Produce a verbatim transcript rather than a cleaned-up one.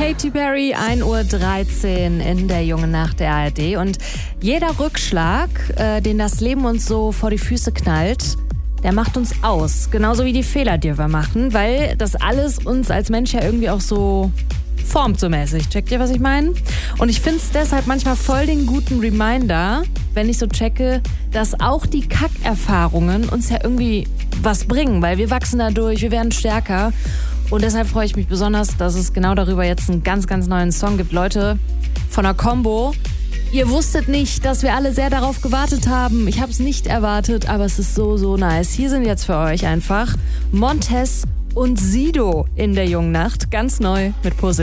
Katy Perry, ein Uhr dreizehn in der jungen Nacht der A R D. Und jeder Rückschlag, äh, den das Leben uns so vor die Füße knallt, der macht uns aus. Genauso wie die Fehler, die wir machen, weil das alles uns als Mensch ja irgendwie auch so formt, so mäßig. Checkt ihr, was ich meine? Und ich finde es deshalb manchmal voll den guten Reminder, wenn ich so checke, dass auch die Kackerfahrungen uns ja irgendwie was bringen, weil wir wachsen dadurch, wir werden stärker. Und deshalb freue ich mich besonders, dass es genau darüber jetzt einen ganz, ganz neuen Song gibt. Leute, von der Combo. Ihr wusstet nicht, dass wir alle sehr darauf gewartet haben. Ich habe es nicht erwartet, aber es ist so, so nice. Hier sind jetzt für euch einfach Montez und Sido in der jungen Nacht. Ganz neu mit Puzzle.